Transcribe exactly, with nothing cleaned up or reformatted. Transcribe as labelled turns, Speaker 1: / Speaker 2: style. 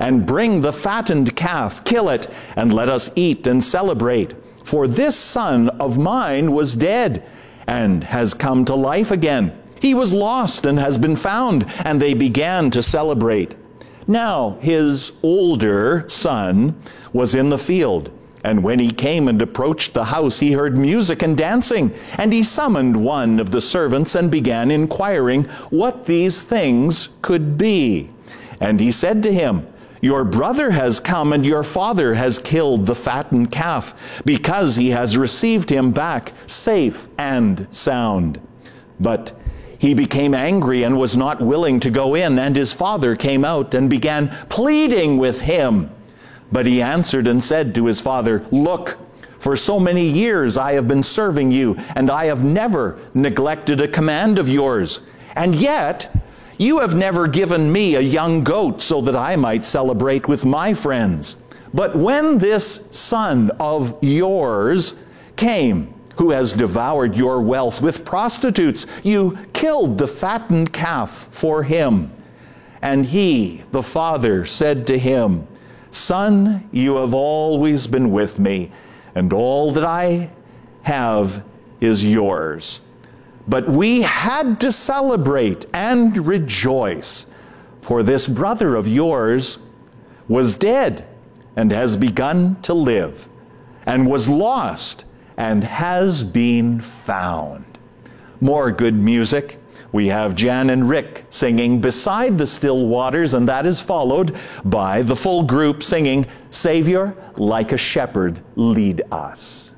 Speaker 1: and bring the fattened calf, kill it, and let us eat and celebrate. For this son of mine was dead, and has come to life again. He was lost and has been found, and they began to celebrate. Now his older son was in the field, and when he came and approached the house, he heard music and dancing, and he summoned one of the servants and began inquiring what these things could be. And he said to him, Your brother has come, and your father has killed the fattened calf, because he has received him back safe and sound. But he became angry and was not willing to go in, and his father came out and began pleading with him. But he answered and said to his father, Look, for so many years I have been serving you, and I have never neglected a command of yours. And yet you have never given me a young goat so that I might celebrate with my friends. But when this son of yours came, who has devoured your wealth with prostitutes, you killed the fattened calf for him. And he, the father, said to him, Son, you have always been with me, and all that I have is yours. But we had to celebrate and rejoice, for this brother of yours was dead and has begun to live, and was lost and has been found. More good music. We have Jan and Rick singing Beside the Still Waters, and that is followed by the full group singing Savior, Like a Shepherd, Lead Us.